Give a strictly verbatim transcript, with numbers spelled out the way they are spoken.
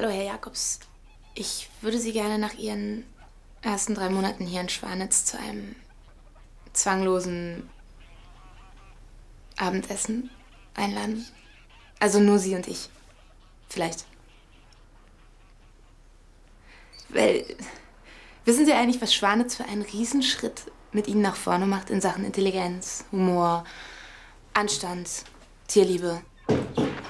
Hallo, Herr Jakobs. Ich würde Sie gerne nach Ihren ersten drei Monaten hier in Schwanitz zu einem zwanglosen Abendessen einladen. Also nur Sie und ich. Vielleicht. Weil, wissen Sie eigentlich, was Schwanitz für einen Riesenschritt mit Ihnen nach vorne macht in Sachen Intelligenz, Humor, Anstand, Tierliebe?